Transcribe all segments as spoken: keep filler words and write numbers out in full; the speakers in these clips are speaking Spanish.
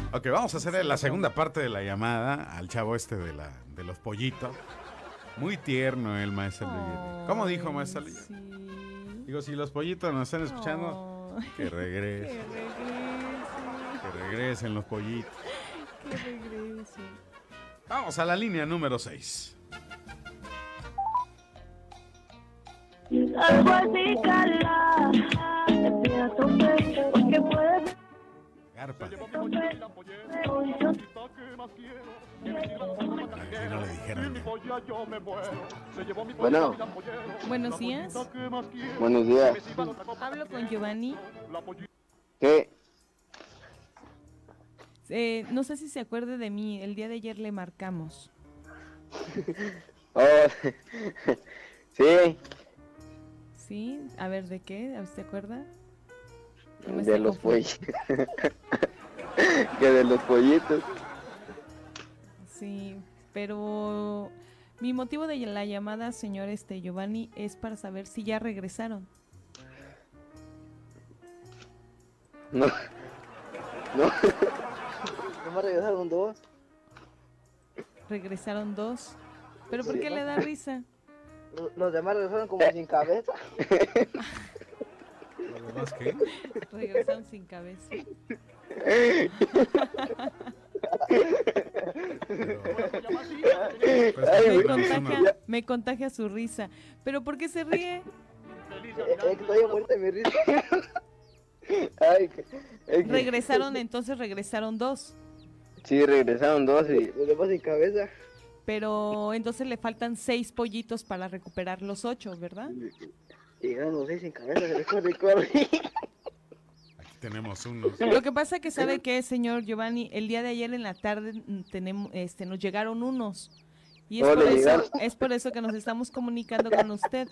Ok, vamos a hacer la segunda parte de la llamada al chavo este de, la, de los pollitos. Muy tierno el maestro Luigi. ¿Cómo dijo maestro Luigi? Sí. Digo, si los pollitos nos están escuchando, Oh, que regresen. que regrese. Que regresen los pollitos. Que regrese. Vamos a la línea número seis. Algo así, Carla. Te pido a tope, porque puedes. Garpa. Hoy yo- Así no le dijeron ya. Bueno, Buenos días. buenos días. Hablo con Giovanni. ¿Qué? Eh, no sé si se acuerde de mí. El día de ayer le marcamos. Oh, sí, ¿Sí? A ver, ¿de qué? ¿A ver si se acuerda? No me de esté los confundiendo. pollitos. Que de los pollitos. Sí, pero mi motivo de la llamada, señor este Giovanni, es para saber si ya regresaron. No. No. ¿No me regresaron dos? Regresaron dos. ¿Pero por Sí. qué le da risa? Los- Los demás regresaron como sin cabeza. ¿Lo demás qué? Regresaron sin cabeza. Pero, Ay, pues, Me tenemos contagia, una- me contagia su risa. ¿Pero por qué se ríe? Eh, eh, estoy muerta de mi risa. Ay, que- es que- Regresaron, entonces regresaron dos. Sí, regresaron dos y los demás sin cabeza. Pero entonces le faltan seis pollitos para recuperar los ocho, ¿verdad? Llegaron los seis sin cabeza, se les corre, corre. Aquí tenemos unos. Lo que pasa que sabe que, señor Giovanni, el día de ayer en la tarde mm, tenemos, este, nos llegaron unos. Y es Oh, por, le eso, llegaron. es por eso que nos estamos comunicando con usted.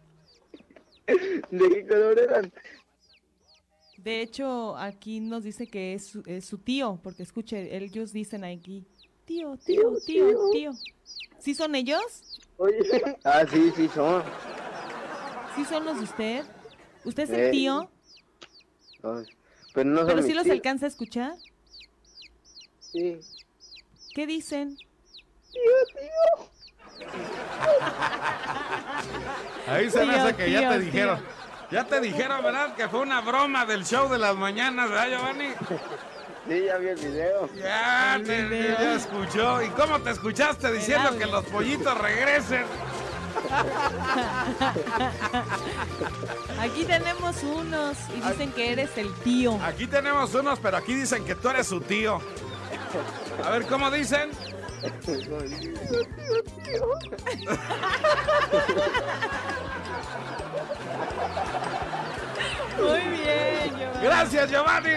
¿De qué color eran? De hecho, aquí nos dice que es, su- es su tío, porque escuche, ellos dicen aquí, tío, tío, tío, tío. ¿Sí son ellos? Oye. Ah, sí, sí son. ¿Sí son los de usted? ¿Usted es el Eh, tío? Ay, pero no son ¿Pero mis sí los tíos. alcanza a escuchar? Sí. ¿Qué dicen? Ahí se me Tío, hace que ya tío, te tío. dijeron. Ya te dijeron, ¿verdad? Que fue una broma del show de las mañanas, ¿verdad, Giovanni? Sí, ya vi el video. Ya, El te, video. ya escuchó. ¿Y cómo te escuchaste diciendo audio. que los pollitos regresen? Aquí tenemos unos y dicen que eres el tío. Aquí tenemos unos, pero aquí dicen que tú eres su tío. A ver, ¿cómo dicen? Muy bien, Giovanni. Gracias, Giovanni.